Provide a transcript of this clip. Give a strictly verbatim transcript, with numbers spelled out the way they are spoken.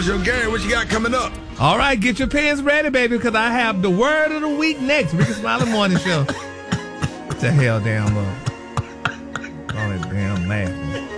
show. Gary, what you got coming up? All right, get your pens ready, baby, because I have the word of the week next. Rickey Smiley Morning Show. What the hell, damn up? All that damn laughing.